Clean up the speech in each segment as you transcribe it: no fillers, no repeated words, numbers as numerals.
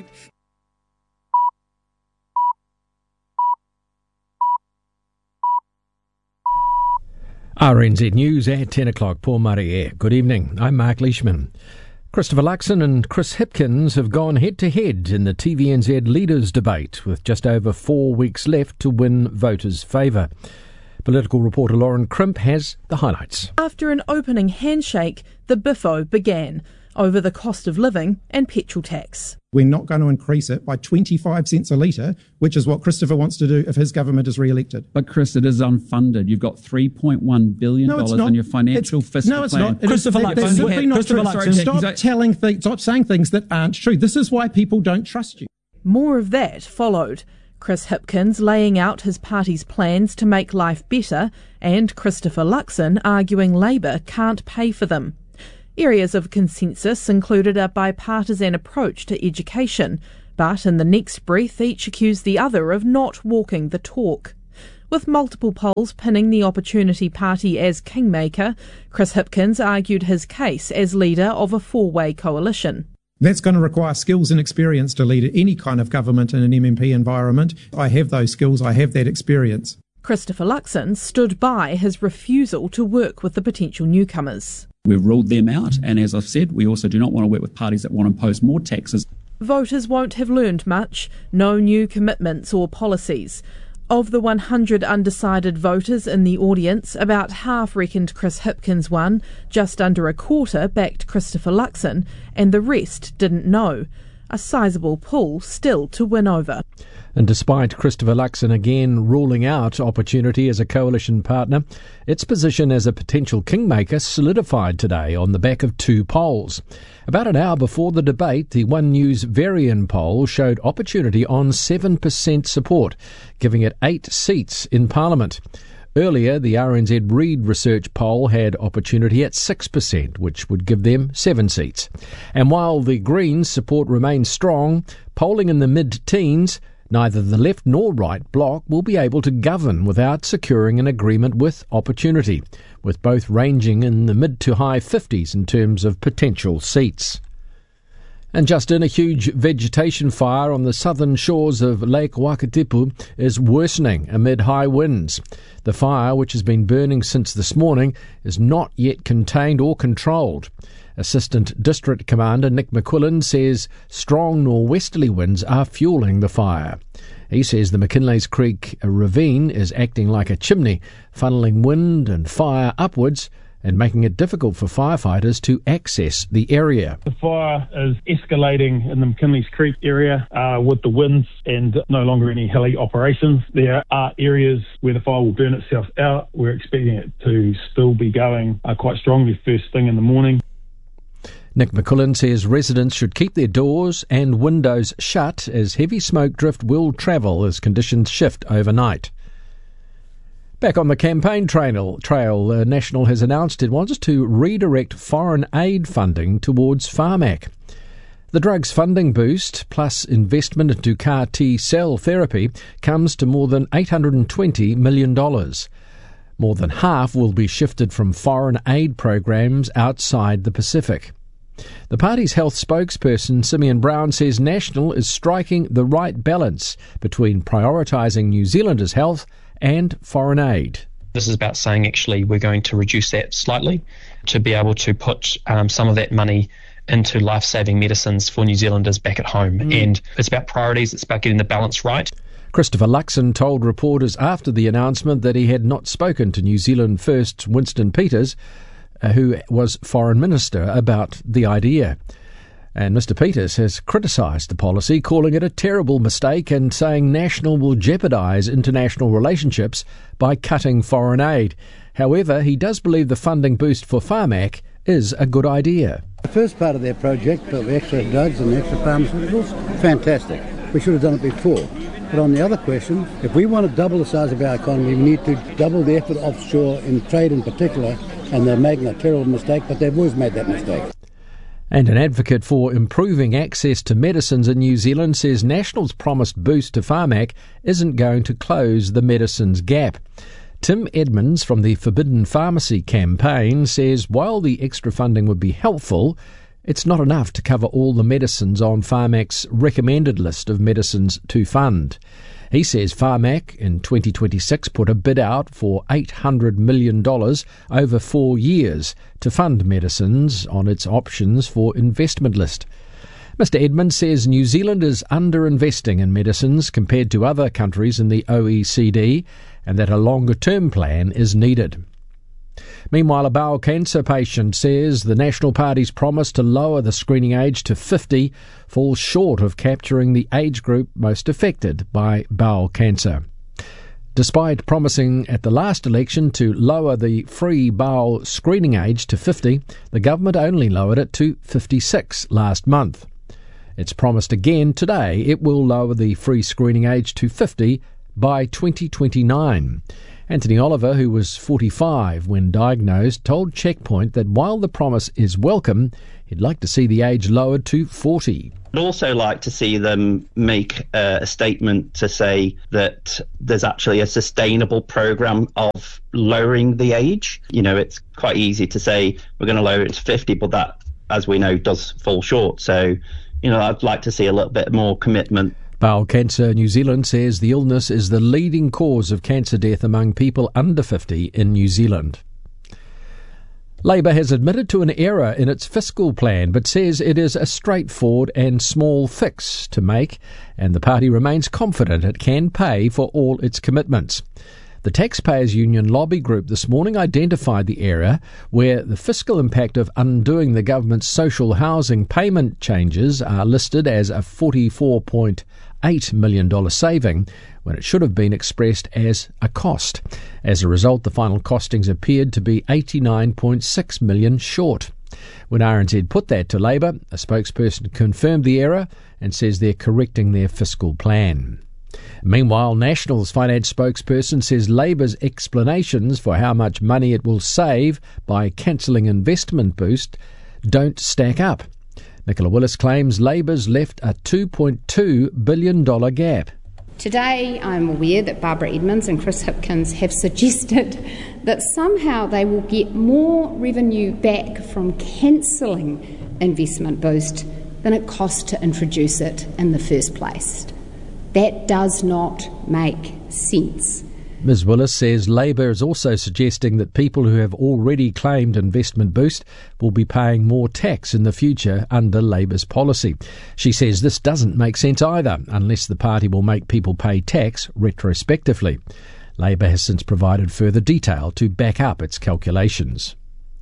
RNZ News at 10 o'clock. Paul Murray. Good evening. I'm Mark Leishman. Christopher Luxon and Chris Hipkins have gone head-to-head in the TVNZ Leaders Debate, with just over 4 weeks left to win voters' favour. Political reporter Lauren Crimp has the highlights. After an opening handshake, the biffo began over the cost of living and petrol tax. We're not going to increase it by 25 cents a litre, which is what Christopher wants to do if his government is re-elected. But Chris, it is unfunded. You've got $3.1 billion in your financial fiscal plan. No, it's not. Christopher That's simply not true. Stop saying things that aren't true. This is why people don't trust you. More of that followed. Chris Hipkins laying out his party's plans to make life better, and Christopher Luxon arguing Labour can't pay for them. Areas of consensus included a bipartisan approach to education, but in the next breath each accused the other of not walking the talk. With multiple polls pinning the Opportunity Party as kingmaker, Chris Hipkins argued his case as leader of a four-way coalition. That's going to require skills and experience to lead any kind of government in an MMP environment. I have those skills, I have that experience. Christopher Luxon stood by his refusal to work with the potential newcomers. We've ruled them out, and as I've said, we also do not want to work with parties that want to impose more taxes. Voters won't have learned much, no new commitments or policies. Of the 100 undecided voters in the audience, about half reckoned Chris Hipkins won, just under a quarter backed Christopher Luxon, and the rest didn't know. A sizable pool still to win over. And despite Christopher Luxon again ruling out Opportunity as a coalition partner, its position as a potential kingmaker solidified today on the back of two polls. About an hour before the debate, the One News Varian poll showed Opportunity on 7% support, giving it 8 seats in Parliament. Earlier, the RNZ Reid Research poll had Opportunity at 6%, which would give them 7 seats. And while the Greens' support remains strong, polling in the mid-teens, neither the left nor right bloc will be able to govern without securing an agreement with Opportunity, with both ranging in the mid to high 50s in terms of potential seats. And just in, a huge vegetation fire on the southern shores of Lake Wakatipu is worsening amid high winds. The fire, which has been burning since this morning, is not yet contained or controlled. Assistant District Commander Nick McQuillan says strong nor'westerly winds are fueling the fire. He says the McKinley's Creek ravine is acting like a chimney, funneling wind and fire upwards and making it difficult for firefighters to access the area. The fire is escalating in the McKinley's Creek area with the winds and no longer any heli operations. There are areas where the fire will burn itself out. We're expecting it to still be going quite strongly first thing in the morning. Nick McQuillan says residents should keep their doors and windows shut as heavy smoke drift will travel as conditions shift overnight. Back on the campaign trail, National has announced it wants to redirect foreign aid funding towards Pharmac. The drug's funding boost, plus investment into CAR T-cell therapy, comes to more than $820 million. More than half will be shifted from foreign aid programs outside the Pacific. The party's health spokesperson, Simeon Brown, says National is striking the right balance between prioritising New Zealanders' health and foreign aid. This is about saying actually we're going to reduce that slightly to be able to put some of that money into life-saving medicines for New Zealanders back at home. And it's about priorities, it's about getting the balance right. Christopher Luxon told reporters after the announcement that he had not spoken to New Zealand First Winston Peters, who was Foreign Minister, about the idea. And Mr Peters has criticised the policy, calling it a terrible mistake and saying National will jeopardise international relationships by cutting foreign aid. However, he does believe the funding boost for Pharmac is a good idea. The first part of their project of extra drugs and extra pharmaceuticals, fantastic. We should have done it before. But on the other question, if we want to double the size of our economy, we need to double the effort offshore in trade in particular, and they're making a terrible mistake, but they've always made that mistake. And an advocate for improving access to medicines in New Zealand says National's promised boost to Pharmac isn't going to close the medicines gap. Tim Edmonds from the Forbidden Pharmacy campaign says while the extra funding would be helpful, It's not enough to cover all the medicines on Pharmac's recommended list of medicines to fund. He says Pharmac in 2026 put a bid out for $800 million over 4 years to fund medicines on its options for investment list. Mr Edmonds says New Zealand is underinvesting in medicines compared to other countries in the OECD and that a longer-term plan is needed. Meanwhile, a bowel cancer patient says the National Party's promise to lower the screening age to 50 falls short of capturing the age group most affected by bowel cancer. Despite promising at the last election to lower the free bowel screening age to 50, the government only lowered it to 56 last month. It's promised again today it will lower the free screening age to 50 by 2029. Anthony Oliver, who was 45 when diagnosed, told Checkpoint that while the promise is welcome, he'd like to see the age lowered to 40. I'd also like to see them make a statement to say that there's actually a sustainable program of lowering the age. You know, it's quite easy to say we're going to lower it to 50, but that, as we know, does fall short. So, you know, I'd like to see a little bit more commitment. Bowel Cancer New Zealand says the illness is the leading cause of cancer death among people under 50 in New Zealand. Labour has admitted to an error in its fiscal plan but says it is a straightforward and small fix to make, and the party remains confident it can pay for all its commitments. The Taxpayers Union lobby group this morning identified the error where the fiscal impact of undoing the government's social housing payment changes are listed as a $44.8 million saving when it should have been expressed as a cost. As a result, the final costings appeared to be $89.6 million short. When RNZ put that to Labour, a spokesperson confirmed the error and says they're correcting their fiscal plan. Meanwhile, National's finance spokesperson says Labour's explanations for how much money it will save by cancelling investment boost don't stack up. Nicola Willis claims Labour's left a $2.2 billion gap. Today I'm aware that Barbara Edmonds and Chris Hipkins have suggested that somehow they will get more revenue back from cancelling investment boost than it cost to introduce it in the first place. That does not make sense. Ms Willis says Labour is also suggesting that people who have already claimed investment boost will be paying more tax in the future under Labour's policy. She says this doesn't make sense either, unless the party will make people pay tax retrospectively. Labour has since provided further detail to back up its calculations.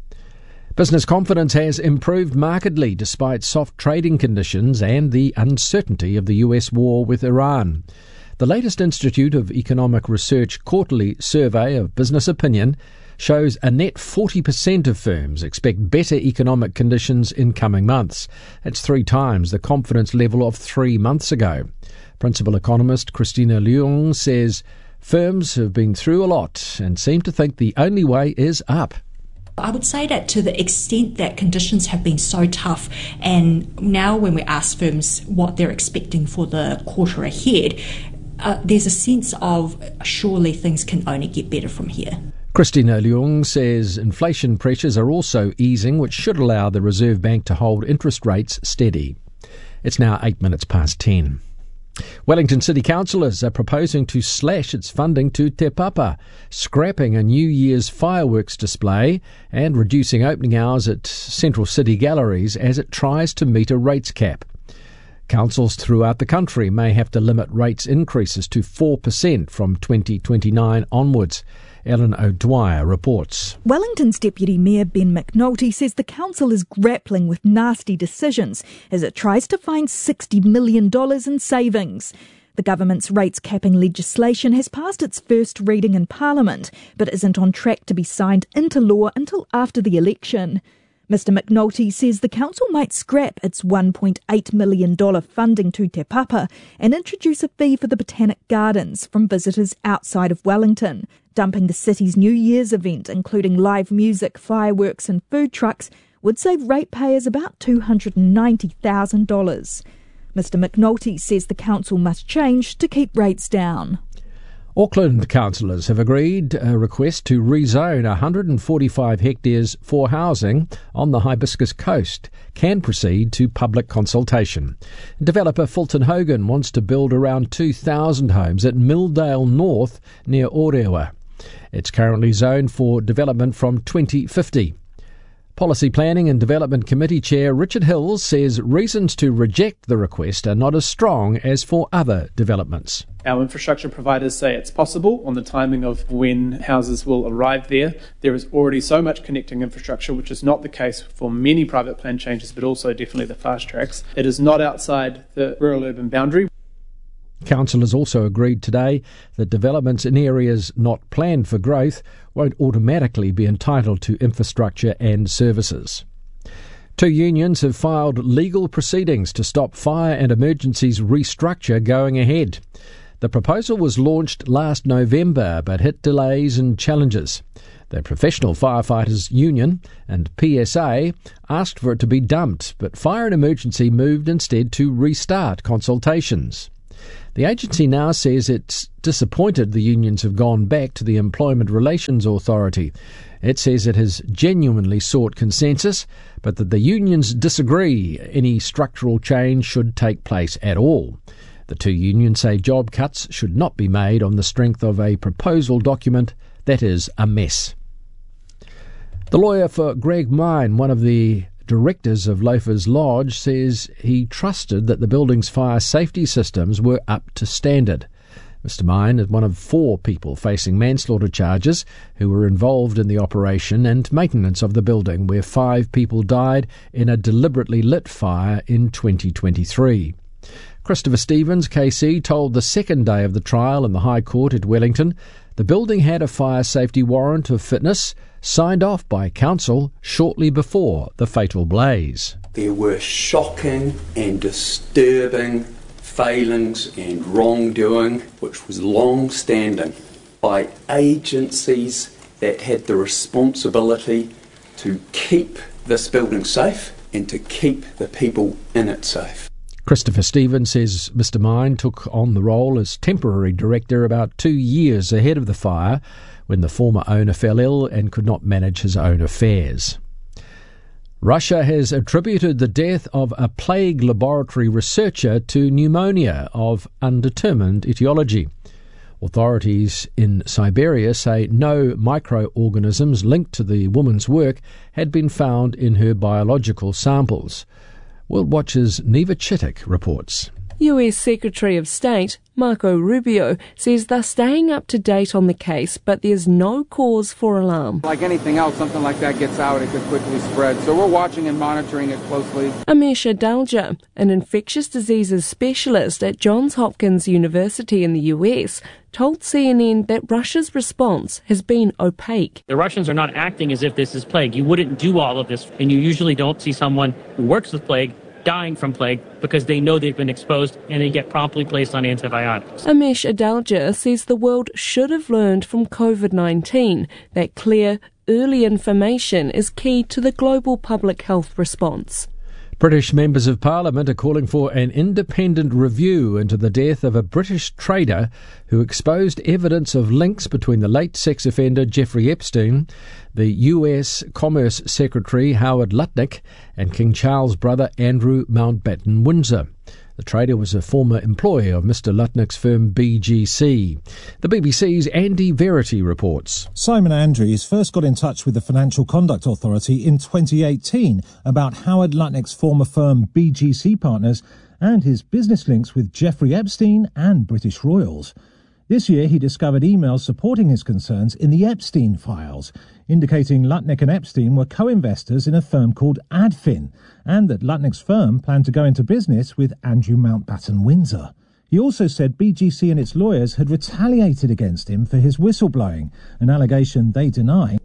Business confidence has improved markedly despite soft trading conditions and the uncertainty of the US war with Iran. The latest Institute of Economic Research quarterly survey of business opinion shows a net 40% of firms expect better economic conditions in coming months. That's 3 times the confidence level of 3 months ago. Principal economist Christina Leung says firms have been through a lot and seem to think the only way is up. I would say that to the extent that conditions have been so tough, and now when we ask firms what they're expecting for the quarter ahead, there's a sense of surely things can only get better from here. Christina Leung says inflation pressures are also easing, which should allow the Reserve Bank to hold interest rates steady. It's now 8 minutes past 10. Wellington City councillors are proposing to slash its funding to Te Papa, scrapping a New Year's fireworks display and reducing opening hours at Central City galleries as it tries to meet a rates cap. Councils throughout the country may have to limit rates increases to 4% from 2029 onwards. Ellen O'Dwyer reports. Wellington's Deputy Mayor Ben McNulty says the council is grappling with nasty decisions as it tries to find $60 million in savings. The government's rates capping legislation has passed its first reading in Parliament, but isn't on track to be signed into law until after the election. Mr McNulty says the council might scrap its $1.8 million funding to Te Papa and introduce a fee for the Botanic Gardens from visitors outside of Wellington. Dumping the city's New Year's event, including live music, fireworks and food trucks, would save ratepayers about $290,000. Mr McNulty says the council must change to keep rates down. Auckland councillors have agreed a request to rezone 145 hectares for housing on the Hibiscus coast can proceed to public consultation. Developer Fulton Hogan wants to build around 2,000 homes at Milldale North near Orewa. It's currently zoned for development from 2050. Policy Planning and Development Committee Chair Richard Hills says reasons to reject the request are not as strong as for other developments. Our infrastructure providers say it's possible on the timing of when houses will arrive there. There is already so much connecting infrastructure, which is not the case for many private plan changes, but also definitely the fast tracks. It is not outside the rural-urban boundary. Councillors also agreed today that developments in areas not planned for growth won't automatically be entitled to infrastructure and services. Two unions have filed legal proceedings to stop fire and emergencies restructure going ahead. The proposal was launched last November but hit delays and challenges. The Professional Firefighters Union and PSA asked for it to be dumped, but Fire and Emergency moved instead to restart consultations. The agency now says it's disappointed the unions have gone back to the Employment Relations Authority. It says it has genuinely sought consensus, but that the unions disagree any structural change should take place at all. The two unions say job cuts should not be made on the strength of a proposal document that is a mess. The lawyer for Greg Mine, one of the directors of Loafers Lodge, says he trusted that the building's fire safety systems were up to standard. Mr. Mine is one of 4 people facing manslaughter charges who were involved in the operation and maintenance of the building, where 5 people died in a deliberately lit fire in 2023. Christopher Stevens, KC, told the second day of the trial in the High Court at Wellington the building had a fire safety warrant of fitness signed off by council shortly before the fatal blaze. There were shocking and disturbing failings and wrongdoing which was long-standing by agencies that had the responsibility to keep this building safe and to keep the people in it safe. Christopher Stevens says Mr. Mine took on the role as temporary director about 2 years ahead of the fire, when the former owner fell ill and could not manage his own affairs. Russia has attributed the death of a plague laboratory researcher to pneumonia of undetermined etiology. Authorities in Siberia say no microorganisms linked to the woman's work had been found in her biological samples. World Watch's Neva Chittick reports. US Secretary of State Marco Rubio says they're staying up to date on the case, but there's no cause for alarm. Like anything else, something like that gets out, it could quickly spread. So we're watching and monitoring it closely. Amesh Adalja, an infectious diseases specialist at Johns Hopkins University in the US, told CNN that Russia's response has been opaque. The Russians are not acting as if this is plague. You wouldn't do all of this, and you usually don't see someone who works with plague dying from plague because they know they've been exposed and they get promptly placed on antibiotics. Amesh Adalja says the world should have learned from COVID-19 that clear, early information is key to the global public health response. British members of Parliament are calling for an independent review into the death of a British trader who exposed evidence of links between the late sex offender Jeffrey Epstein, the US Commerce Secretary Howard Lutnick, and King Charles' brother Andrew Mountbatten Windsor. The trader was a former employee of Mr. Lutnick's firm BGC. The BBC's Andy Verity reports. Simon Andrews first got in touch with the Financial Conduct Authority in 2018 about Howard Lutnick's former firm BGC Partners and his business links with Jeffrey Epstein and British royals. This year he discovered emails supporting his concerns in the Epstein files, indicating Lutnick and Epstein were co-investors in a firm called Adfin, and that Lutnick's firm planned to go into business with Andrew Mountbatten Windsor. He also said BGC and its lawyers had retaliated against him for his whistleblowing, an allegation they deny.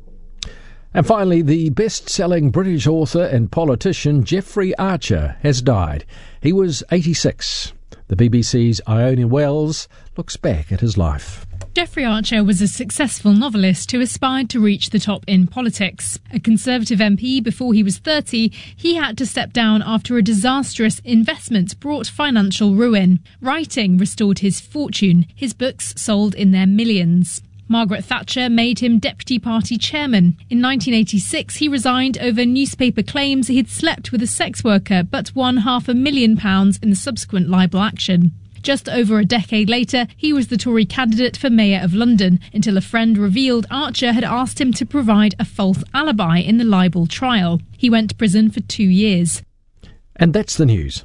And finally, the best-selling British author and politician Geoffrey Archer has died. He was 86. The BBC's Iona Wells looks back at his life. Jeffrey Archer was a successful novelist who aspired to reach the top in politics. A Conservative MP before he was 30, he had to step down after a disastrous investment brought financial ruin. Writing restored his fortune. His books sold in their millions. Margaret Thatcher made him deputy party chairman. In 1986, he resigned over newspaper claims he'd slept with a sex worker but won £500,000 in the subsequent libel action. Just over a decade later, he was the Tory candidate for Mayor of London until a friend revealed Archer had asked him to provide a false alibi in the libel trial. He went to prison for 2 years. And that's the news.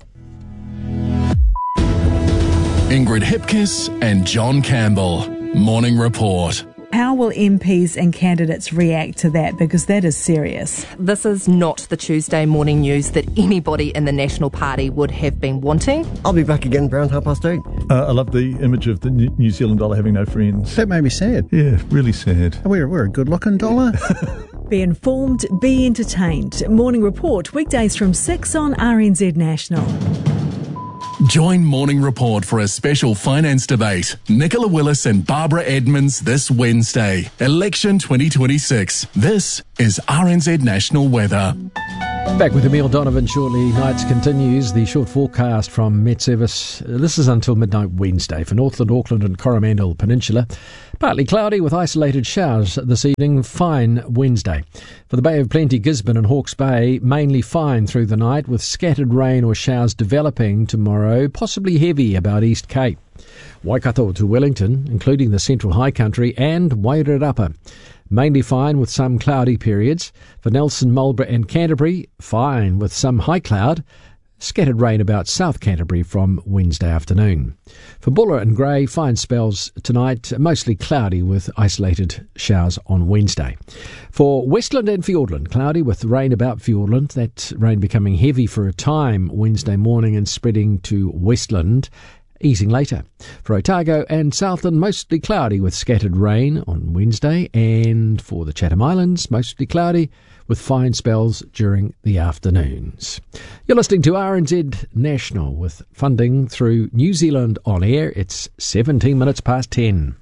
Ingrid Hipkiss and John Campbell. Morning Report. How will MPs and candidates react to that? Because that is serious. This is not the Tuesday morning news that anybody in the National Party would have been wanting. I'll be back again around 8:30. I love the image of the New Zealand dollar having no friends. That made me sad. Yeah, really sad. We're a good-looking dollar. Be informed, be entertained. Morning Report, weekdays from 6 on RNZ National. Join Morning Report for a special finance debate. Nicola Willis and Barbara Edmonds this Wednesday. Election 2026. This is RNZ National Weather. Back with Emile Donovan shortly. Nights continues. The short forecast from Met Service. This is until midnight Wednesday for Northland, Auckland and Coromandel Peninsula. Partly cloudy with isolated showers this evening. Fine Wednesday. For the Bay of Plenty, Gisborne and Hawke's Bay, mainly fine through the night with scattered rain or showers developing tomorrow, possibly heavy about East Cape. Waikato to Wellington, including the Central High Country and Wairarapa. Mainly fine with some cloudy periods. For Nelson, Marlborough and Canterbury, fine with some high cloud. Scattered rain about South Canterbury from Wednesday afternoon. For Buller and Grey, fine spells tonight, mostly cloudy with isolated showers on Wednesday. For Westland and Fiordland, cloudy with rain about Fiordland. That rain becoming heavy for a time Wednesday morning and spreading to Westland, easing later. For Otago and Southland, mostly cloudy with scattered rain on Wednesday. And for the Chatham Islands, mostly cloudy with fine spells during the afternoons. You're listening to RNZ National with funding through New Zealand On Air. It's 17 minutes past 10.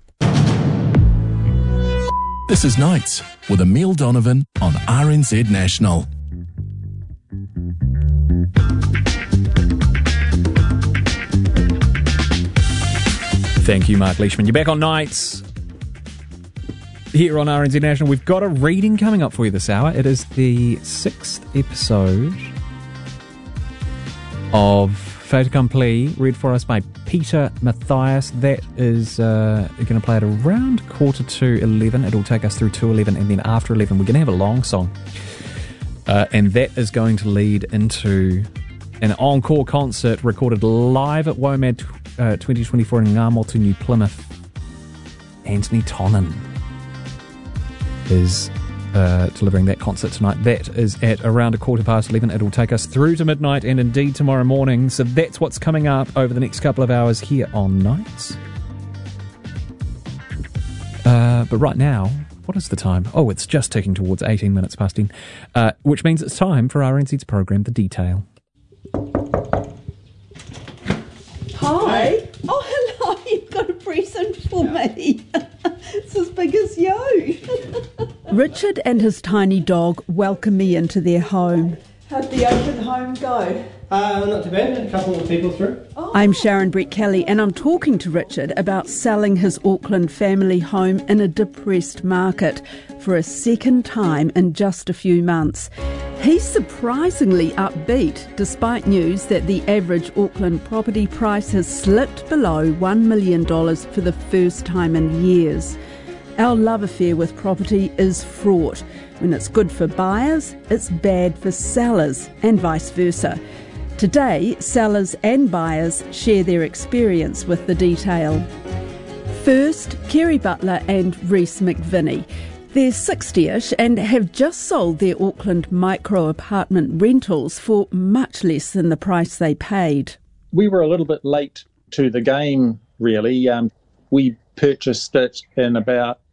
This is Nights with Emile Donovan on RNZ National. Thank you, Mark Leishman. You're back on Nights here on RNZ National. We've got a reading coming up for you this hour. It is the 6th episode of Fait Accompli, read for us by Peter Mathias. That is going to play at around 11:15. It'll take us through to 11, and then after 11 we're going to have a long song. And that is going to lead into an encore concert recorded live at WOMAD 2024 in Ngā Motu, New Plymouth. Anthony Tonnan is delivering that concert tonight. That is at around 11:15. It'll take us through to midnight and indeed tomorrow morning. So that's what's coming up over the next couple of hours here on Nights. But right now, what is the time? Oh, it's just ticking towards 18 minutes past 10, which means it's time for RNZ's program, The Detail. Hi. Oh, hello. You've got a present for me. It's as big as you. Richard and his tiny dog welcome me into their home. How'd the open home go? Not too bad. A couple of people through. Oh. I'm Sharon Brett Kelly, and I'm talking to Richard about selling his Auckland family home in a depressed market for a second time in just a few months. He's surprisingly upbeat, despite news that the average Auckland property price has slipped below $1 million for the first time in years. Our love affair with property is fraught. When it's good for buyers, it's bad for sellers, and vice versa. Today, sellers and buyers share their experience with The Detail. First, Kerry Butler and Reese McVinney. They're 60-ish and have just sold their Auckland micro apartment rentals for much less than the price they paid. We were a little bit late to the game, really. We purchased it in about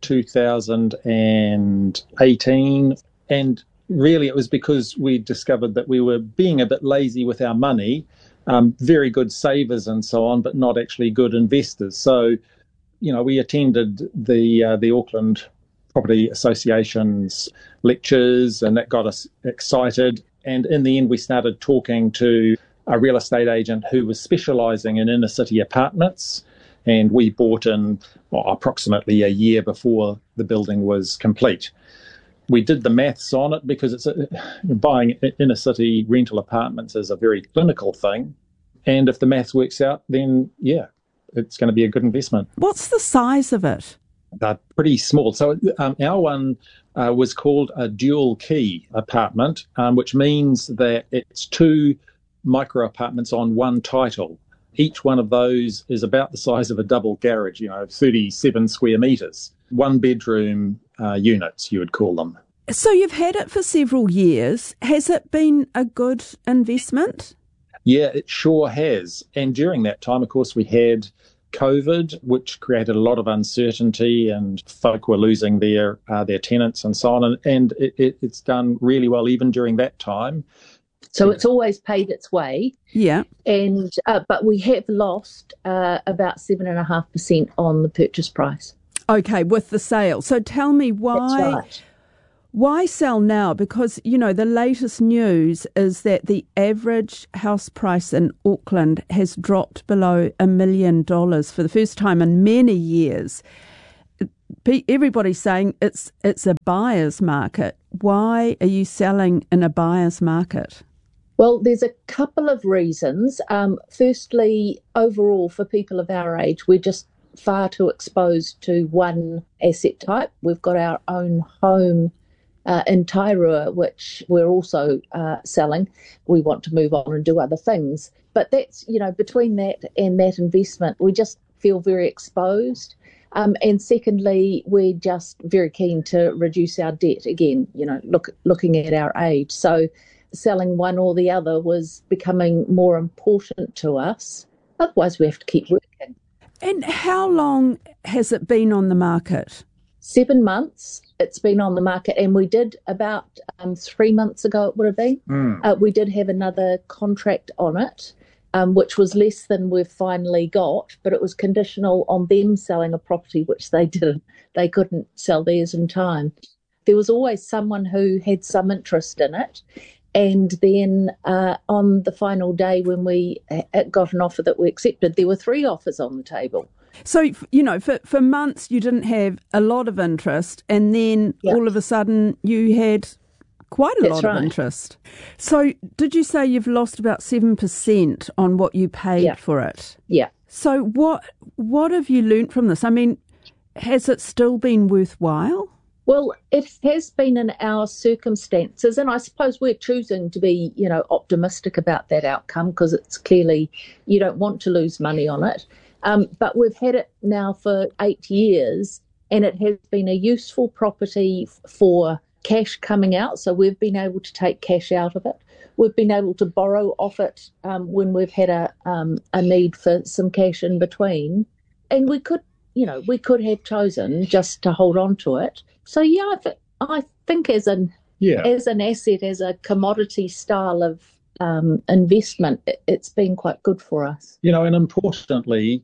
2018, and really it was because we discovered that we were being a bit lazy with our money, very good savers and so on, but not actually good investors. So we attended the Auckland Property Association's lectures, and that got us excited. And in the end, we started talking to a real estate agent who was specialising in inner city apartments, and we bought in approximately a year before the building was complete. We did the maths on it because buying inner city rental apartments is a very clinical thing, and if the maths works out, then it's going to be a good investment. What's the size of it? They're pretty small. So our one was called a dual key apartment, which means that it's 2 micro apartments on one title. Each one of those is about the size of a double garage, 37 square metres. 1 bedroom units, you would call them. So you've had it for several years. Has it been a good investment? Yeah, it sure has. And during that time, of course, we had COVID, which created a lot of uncertainty, and folk were losing their tenants and so on. And it's done really well even during that time. So it's always paid its way. Yeah. And but we have lost about 7.5% on the purchase price. Okay, with the sale. So tell me why. That's right. Why sell now? Because, the latest news is that the average house price in Auckland has dropped below $1 million for the first time in many years. Everybody's saying it's a buyer's market. Why are you selling in a buyer's market? Well, there's a couple of reasons. Firstly, overall, for people of our age, we're just far too exposed to one asset type. We've got our own home in Tairua, which we're also selling. We want to move on and do other things. But that's, between that and that investment, we just feel very exposed. And secondly, we're just very keen to reduce our debt. Again, looking at our age. So selling one or the other was becoming more important to us. Otherwise, we have to keep working. And how long has it been on the market? 7 months it's been on the market, and we did about 3 months ago, it would have been. We did have another contract on it, which was less than we've finally got, but it was conditional on them selling a property, which they didn't. They couldn't sell theirs in time. There was always someone who had some interest in it, and then on the final day when we got an offer that we accepted, there were 3 offers on the table. So, for months you didn't have a lot of interest, and then all of a sudden you had quite a lot of interest. So did you say you've lost about 7% on what you paid for it? Yeah. So what have you learnt from this? I mean, has it still been worthwhile? Well, it has been in our circumstances, and I suppose we're choosing to be, optimistic about that outcome, because it's clearly you don't want to lose money on it. But we've had it now for 8 years, and it has been a useful property for cash coming out. So we've been able to take cash out of it. We've been able to borrow off it when we've had a need for some cash in between. And we could have chosen just to hold on to it. So, I think as an asset, as a commodity style of investment, it's been quite good for us. And importantly,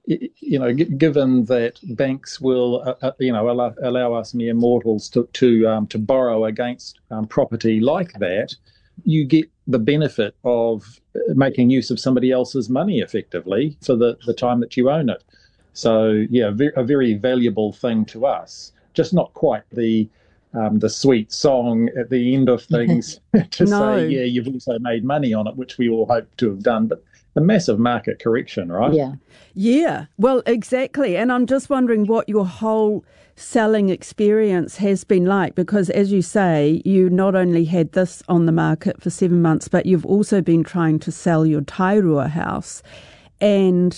given that banks will, allow us mere mortals to borrow against property like that, you get the benefit of making use of somebody else's money effectively for the time that you own it. So, a very valuable thing to us. Just not quite the sweet song at the end of things to say, you've also made money on it, which we all hope to have done. But a massive market correction, right? Yeah, well, exactly. And I'm just wondering what your whole selling experience has been like, because as you say, you not only had this on the market for 7 months, but you've also been trying to sell your Tairua house. And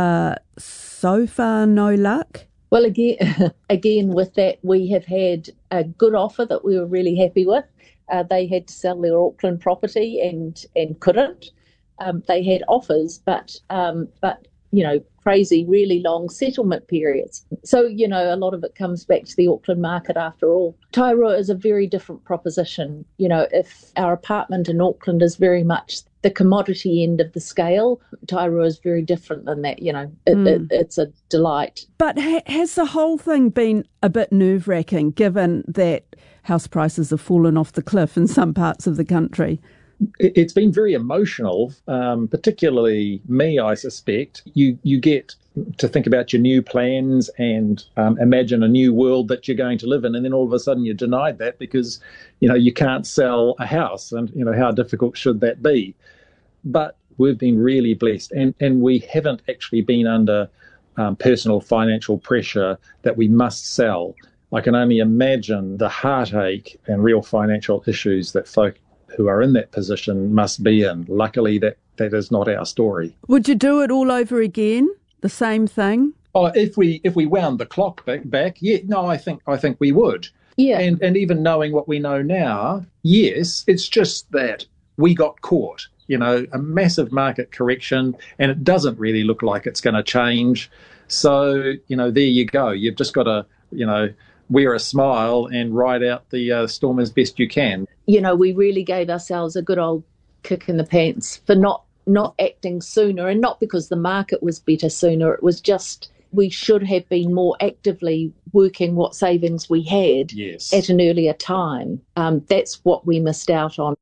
so far, no luck? Well, again, with that, we have had a good offer that we were really happy with. They had to sell their Auckland property and couldn't. They had offers, but crazy, really long settlement periods. So, a lot of it comes back to the Auckland market after all. Tairua is a very different proposition. If our apartment in Auckland is very much the commodity end of the scale, Tairua is very different than that. It's a delight. But has the whole thing been a bit nerve-wracking, given that house prices have fallen off the cliff in some parts of the country? It's been very emotional, particularly me, I suspect. You get to think about your new plans and imagine a new world that you're going to live in, and then all of a sudden you're denied that because, you can't sell a house, and, how difficult should that be? But we've been really blessed, and we haven't actually been under personal financial pressure that we must sell. I can only imagine the heartache and real financial issues that folk who are in that position must be in. Luckily, that is not our story. Would you do it all over again? The same thing? Oh, if we wound the clock back, yeah, no, I think we would. Yeah. And even knowing what we know now, yes, it's just that we got caught. A massive market correction, and it doesn't really look like it's going to change. So, there you go. You've just got to, wear a smile and ride out the storm as best you can. We really gave ourselves a good old kick in the pants for not acting sooner, and not because the market was better sooner. It was just we should have been more actively working what savings we had at an earlier time. That's what we missed out on.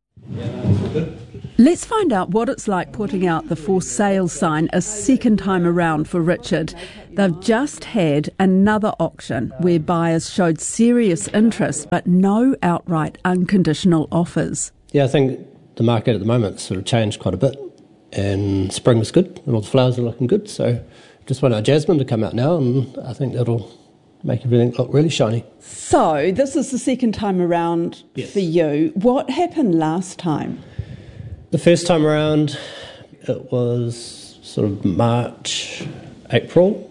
Let's find out what it's like putting out the for sale sign a second time around for Richard. They've just had another auction where buyers showed serious interest but no outright unconditional offers. Yeah, I think the market at the moment sort of changed quite a bit, and spring's good and all the flowers are looking good, so just want our jasmine to come out now, and I think that'll make everything look really shiny. So this is the second time around for you. What happened last time? The first time around, it was sort of March, April.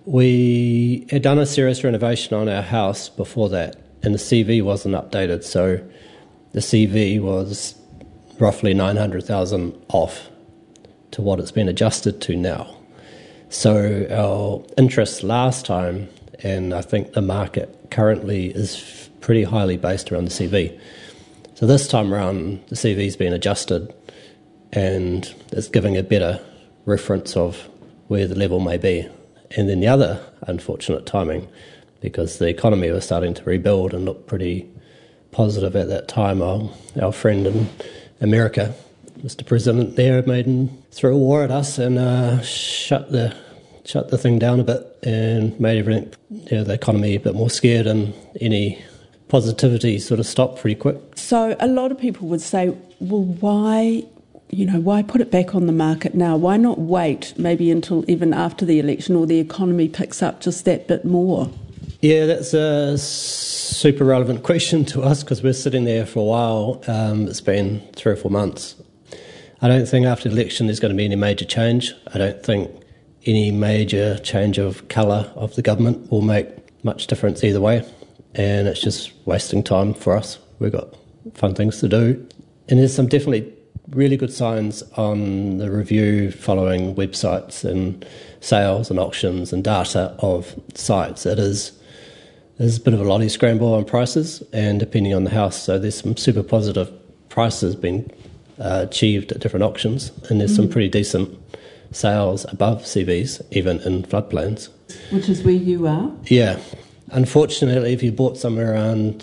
We had done a serious renovation on our house before that, and the CV wasn't updated, so the CV was roughly 900,000 off to what it's been adjusted to now. So our interest last time, and I think the market currently, is pretty highly based around the CV. So this time around, the CV's been adjusted, and it's giving a better reference of where the level may be. And then the other unfortunate timing, because the economy was starting to rebuild and look pretty positive at that time, our friend in America, Mr. President there, threw a war at us and shut the thing down a bit and made everything, the economy a bit more scared, and any positivity sort of stopped pretty quick. So a lot of people would say, well, why put it back on the market now? Why not wait maybe until even after the election or the economy picks up just that bit more? Yeah, that's a super relevant question to us because we're sitting there for a while. It's been 3 or 4 months. I don't think after the election there's going to be any major change. I don't think any major change of colour of the government will make much difference either way, and it's just wasting time for us. We've got fun things to do. And there's some definitely really good signs on the review following websites and sales and auctions and data of sites. There's a bit of a lottie scramble on prices, and depending on the house, so there's some super positive prices being achieved at different auctions, and there's some pretty decent sales above CVs, even in floodplains. Which is where you are? Yeah. Unfortunately, if you bought somewhere around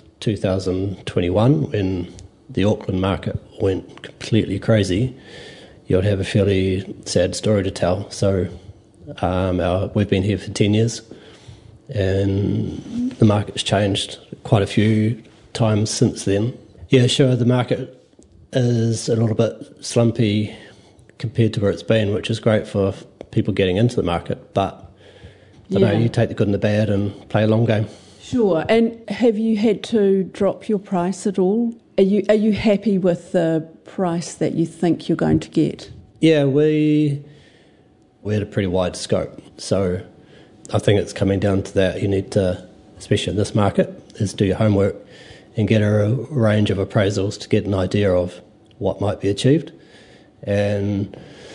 2021, when the Auckland market went completely crazy, you'd have a fairly sad story to tell. So we've been here for 10 years, and the market's changed quite a few times since then. Yeah, sure, the market is a little bit slumpy compared to where it's been, which is great for people getting into the market, but you take the good and the bad and play a long game. Sure. And have you had to drop your price at all? Are you happy with the price that you think you're going to get? Yeah, we had a pretty wide scope, so I think it's coming down to that. You need to, especially in this market, is do your homework and get a range of appraisals to get an idea of what might be achieved. And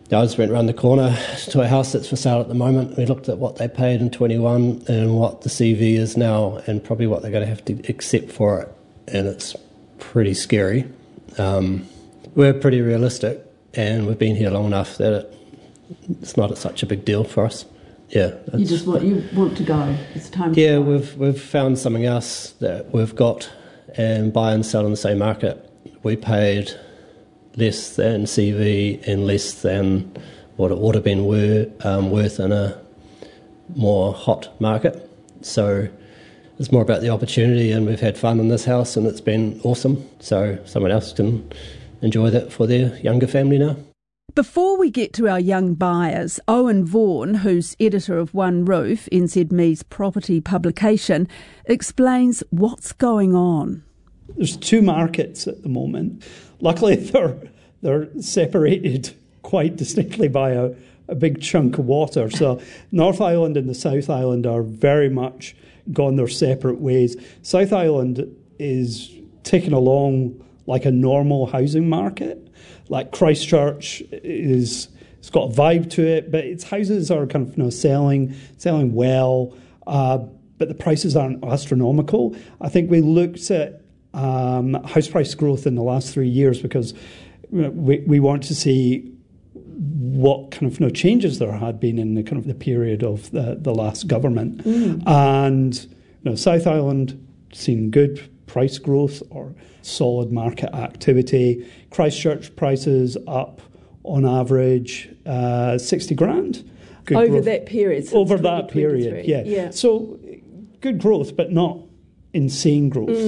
I just went around the corner to a house that's for sale at the moment. We looked at what they paid in 21 and what the CV is now and probably what they're going to have to accept for it. And it's pretty scary. We're pretty realistic and we've been here long enough that it's not such a big deal for us. Yeah, you want to go. It's time to yeah, go. we've found something else that we've got and buy and sell in the same market. We paid less than CV and less than what it would have been worth in a more hot market. So it's more about the opportunity, and we've had fun in this house and it's been awesome. So someone else can enjoy that for their younger family now. Before we get to our young buyers, Owen Vaughan, who's editor of One Roof, NZME's property publication, explains what's going on. There's two markets at the moment. Luckily, they're separated quite distinctly by a big chunk of water. So North Island and the South Island are very much gone their separate ways. South Island is ticking along like a normal housing market. Like Christchurch it's got a vibe to it, but its houses are kind of selling well, but the prices aren't astronomical. I think we looked at house price growth in the last 3 years because we want to see what kind of changes there had been in the kind of the period of the last government. And South Island seen good price growth or solid market activity. Christchurch prices up on average 60 grand. Good over growth. That period. Over that period, yeah. So good growth, but not insane growth.